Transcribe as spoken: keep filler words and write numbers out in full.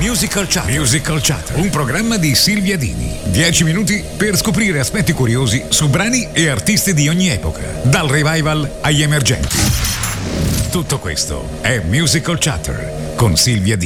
Musical Chatter. Musical Chatter, un programma di Silvia Dini. Dieci minuti per scoprire aspetti curiosi su brani e artisti di ogni epoca, dal revival agli emergenti. Tutto questo è Musical Chatter con Silvia Dini.